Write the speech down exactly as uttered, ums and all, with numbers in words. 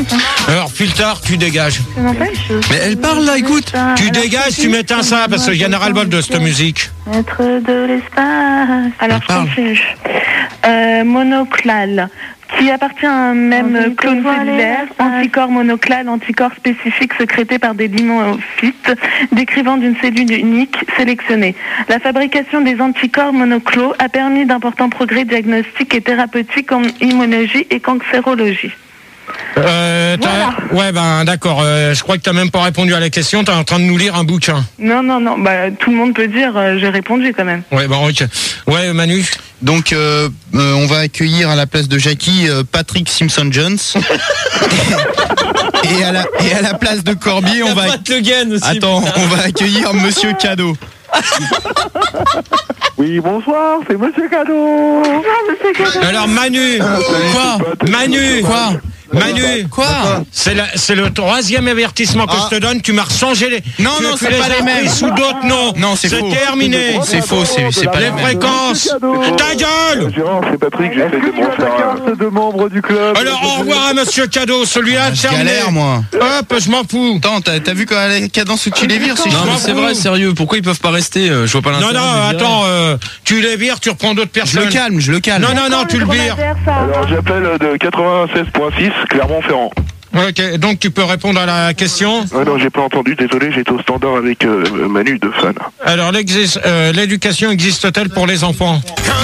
Alors, plus tard, tu dégages. Mais elle parle là, écoute. Tu dégages, tu m'éteins ça, parce qu'il y en a ras-le-bol de cette musique. Maître de l'espace. Alors, je continue. Euh, monoclal, qui appartient à un même clone cellulaire, anticorps monoclal, anticorps spécifique sécrété par des lymphocytes, décrivant d'une cellule unique sélectionnée. La fabrication des anticorps monoclos a permis d'importants progrès diagnostiques et thérapeutiques en immunologie et cancérologie. Euh, Voilà. Ouais, ben d'accord. Euh, je crois que t'as même pas répondu à la question. T'es en train de nous lire un bouquin. Non, non, non. Bah, tout le monde peut dire, euh, j'ai répondu quand même. Ouais, bon, ok. Ouais, Manu. Donc, euh, euh, on va accueillir à la place de Jackie euh, Patrick Simpson-Jones. et, à la, et à la place de Corbier, on va. Le gain aussi, Attends, putain. on va accueillir Monsieur Cadeau. Oui, bonsoir, c'est Monsieur Cadeau. Alors, Manu. Quoi Manu. Quoi Manu. Quoi C'est la- c'est le troisième avertissement que Ah. je te donne. Tu m'as rechangé les. Non, tu, non, tu c'est pas as les mêmes. pris sous d'autres noms. Non, c'est faux. terminé. C'est faux, c'est c'est pas Les la même. fréquences. Ta gueule. Gérard, c'est Patrick, j'essaie de m'en faire un. de membres du club. Alors, au revoir à Monsieur Cadeau. Celui-là, Je terminé. galère, moi. Hop, je m'en fous. Attends, t'as t'as vu quand la cadence où tu les vires, c'est Non, mais chiant. c'est vrai, sérieux. Pourquoi ils peuvent pas rester euh, Je vois pas Non, l'intérêt. non, de les virer. attends. euh, tu les vires, tu reprends d'autres Je personnes. le calme, je le calme. Non, non, non, tu le vires. Alors, j'appelle de quatre-vingt-seize point six, Clermont-Ferrand. Ok, donc tu peux répondre à la question. Ah non, j'ai pas entendu, désolé, j'étais au standard avec euh, Manu de fan. Alors, l'exis- euh, l'éducation existe-t-elle pour les enfants ?